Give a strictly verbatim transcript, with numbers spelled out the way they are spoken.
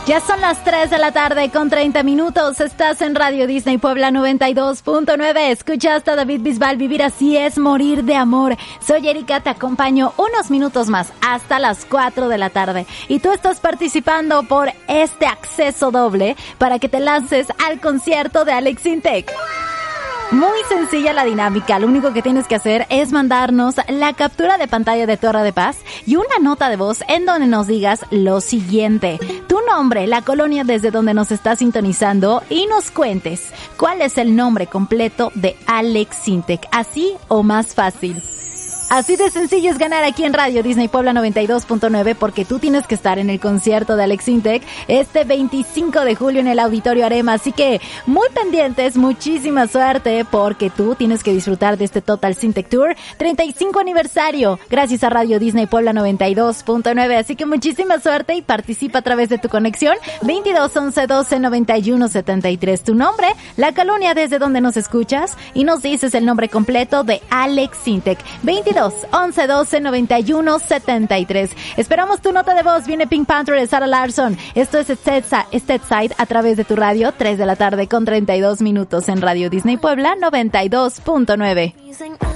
Ya son las tres de la tarde con treinta minutos. Estás en Radio Disney Puebla noventa y dos punto nueve. Escuchaste a David Bisbal, Vivir así es morir de amor. Soy Erika, te acompaño unos minutos más hasta las cuatro de la tarde. Y tú estás participando por este acceso doble para que te lances al concierto de Alex Sintek. Muy sencilla la dinámica, lo único que tienes que hacer es mandarnos la captura de pantalla de Torre de Paz y una nota de voz en donde nos digas lo siguiente: tu nombre, la colonia desde donde nos estás sintonizando y nos cuentes cuál es el nombre completo de Alex Sintek, así o más fácil. Así de sencillo es ganar aquí en Radio Disney Puebla noventa y dos punto nueve, porque tú tienes que estar en el concierto de Alex Sintek este veinticinco de julio en el Auditorio Arema. Así que muy pendientes, muchísima suerte, porque tú tienes que disfrutar de este Total Sintek Tour treinta y cinco aniversario gracias a Radio Disney Puebla noventa y dos punto nueve. Así que muchísima suerte y participa a través de tu conexión veintidós once doce noventa y uno setenta y tres. Tu nombre, la colonia desde donde nos escuchas y nos dices el nombre completo de Alex Sintek. veintidós once doce noventa y uno setenta y tres. Esperamos tu nota de voz. Viene Pink Panther de Sarah Larson. Esto es Stateside a través de tu radio. tres de la tarde con treinta y dos minutos en Radio Disney Puebla noventa y dos punto nueve.